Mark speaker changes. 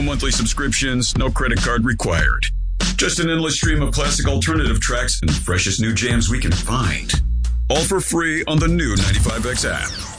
Speaker 1: No monthly subscriptions, no credit card required. Just an endless stream of classic alternative tracks and the freshest new jams we can find. All for free on the new 95X app.